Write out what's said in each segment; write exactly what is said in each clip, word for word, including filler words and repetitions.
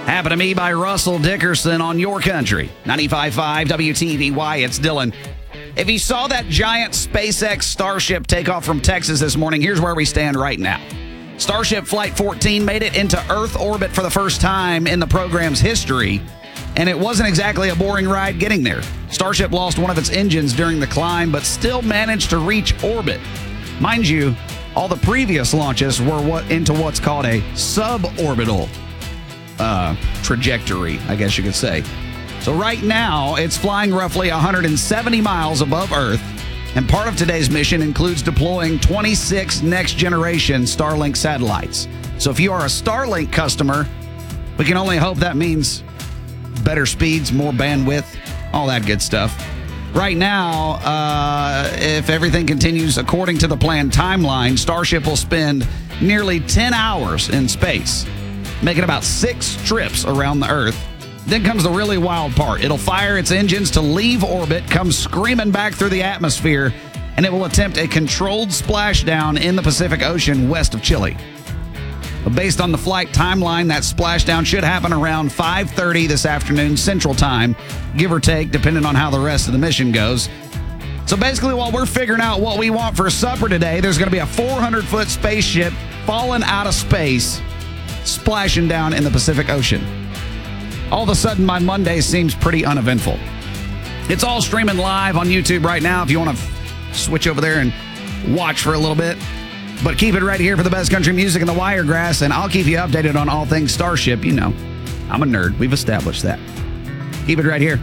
Happened to Me by Russell Dickerson on Your Country. ninety-five point five W T V Y, it's Dylan. If you saw that giant SpaceX Starship take off from Texas this morning, here's where we stand right now. Starship Flight fourteen made it into Earth orbit for the first time in the program's history, and it wasn't exactly a boring ride getting there. Starship lost one of its engines during the climb, but still managed to reach orbit. Mind you, all the previous launches were what into what's called a suborbital uh, trajectory, I guess you could say. So right now, it's flying roughly one hundred seventy miles above Earth, and part of today's mission includes deploying twenty-six next-generation Starlink satellites. So if you are a Starlink customer, we can only hope that means better speeds, more bandwidth, all that good stuff. Right now, uh, if everything continues according to the planned timeline, Starship will spend nearly ten hours in space, making about six trips around the Earth. Then comes the really wild part. It'll fire its engines to leave orbit, come screaming back through the atmosphere, and it will attempt a controlled splashdown in the Pacific Ocean west of Chile. But based on the flight timeline, that splashdown should happen around five thirty this afternoon Central Time, give or take, depending on how the rest of the mission goes. So basically, while we're figuring out what we want for supper today, there's going to be a four hundred foot spaceship falling out of space, splashing down in the Pacific Ocean. All of a sudden, my Monday seems pretty uneventful. It's all streaming live on YouTube right now if you want to f- switch over there and watch for a little bit. But keep it right here for the best country music in the Wiregrass, and I'll keep you updated on all things Starship. You know, I'm a nerd. We've established that. Keep it right here.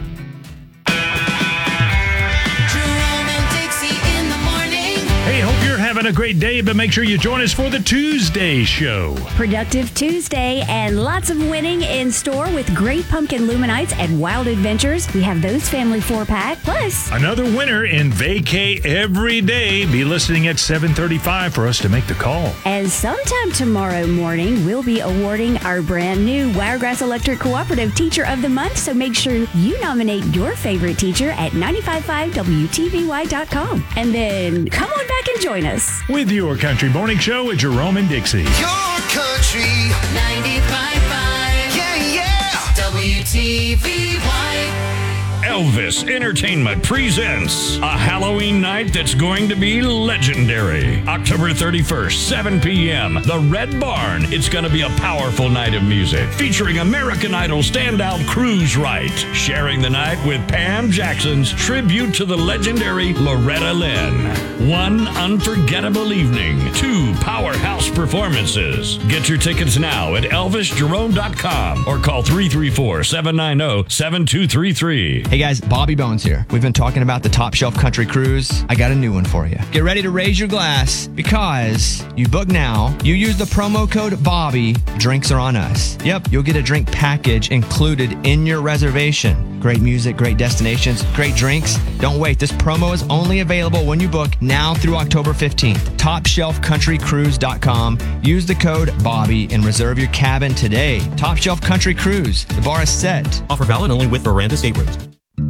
Hey, hope you're having a great day, but make sure you join us for the Tuesday show. Productive Tuesday and lots of winning in store with Great Pumpkin Luminites and Wild Adventures. We have those family four-pack. Plus, another winner in Vacay every day. Be listening at seven thirty-five for us to make the call. And sometime tomorrow morning, we'll be awarding our brand new Wiregrass Electric Cooperative Teacher of the Month. So make sure you nominate your favorite teacher at nine five five W T V Y dot com. And then come on back and join us with Your Country Morning Show with Jerome and Dixie. Your Country ninety-five point five. Yeah, yeah. W T V Y. Elvis Entertainment presents a Halloween night that's going to be legendary. October thirty-first, seven p.m., the Red Barn. It's going to be a powerful night of music featuring American Idol standout Cruise Wright, sharing the night with Pam Jackson's tribute to the legendary Loretta Lynn. One unforgettable evening, two powerhouse performances. Get your tickets now at elvis jerome dot com or call three three four, seven nine zero, seven two three three. Hey guys, Bobby Bones here. We've been talking about the Top Shelf Country Cruise. I got a new one for you. Get ready to raise your glass because you book now, you use the promo code Bobby, drinks are on us. Yep, you'll get a drink package included in your reservation. Great music, great destinations, great drinks. Don't wait. This promo is only available when you book now through October fifteenth. top shelf country cruise dot com. Use the code Bobby and reserve your cabin today. Top Shelf Country Cruise. The bar is set. Offer valid only with Miranda staterooms.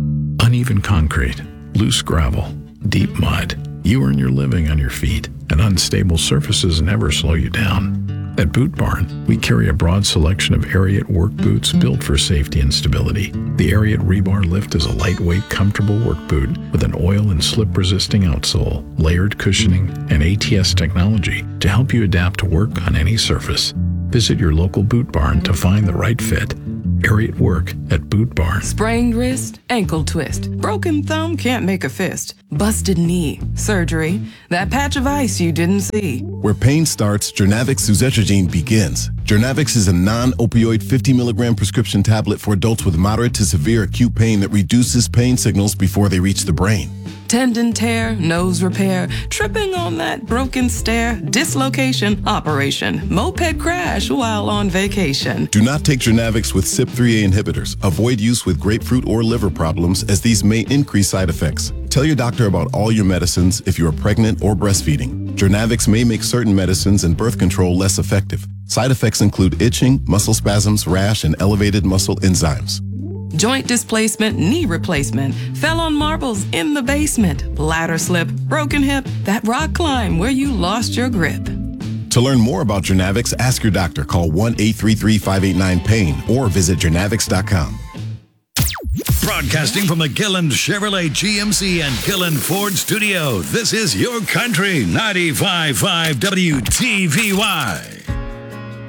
Uneven concrete, loose gravel, deep mud. You earn your living on your feet, and unstable surfaces never slow you down. At Boot Barn, we carry a broad selection of Ariat work boots built for safety and stability. The Ariat Rebar Lift is a lightweight, comfortable work boot with an oil and slip-resisting outsole, layered cushioning, and A T S technology to help you adapt to work on any surface. Visit your local Boot Barn to find the right fit. Ariat work at Boot Barn. Sprained wrist, ankle twist, broken thumb, can't make a fist, busted knee, surgery, that patch of ice you didn't see. Where pain starts, Jernavix suzetrigine begins. Jernavix is a non-opioid fifty milligram prescription tablet for adults with moderate to severe acute pain that reduces pain signals before they reach the brain. Tendon tear, nose repair, tripping on that broken stair, dislocation, operation, moped crash while on vacation. Do not take Jernavix with C Y P three A inhibitors. Avoid use with grapefruit or liver problems as these may increase side effects. Tell your doctor about all your medicines if you are pregnant or breastfeeding. Jernavix may make certain medicines and birth control less effective. Side effects include itching, muscle spasms, rash, and elevated muscle enzymes. Joint displacement, knee replacement, fell on marbles in the basement, ladder slip, broken hip, that rock climb where you lost your grip. To learn more about Jernavix, ask your doctor. Call one eight three three, five eight nine, pain or visit Jernavix dot com. Broadcasting from the Gilland Chevrolet G M C and Gilland Ford studio, this is Your Country ninety-five point five W T V Y.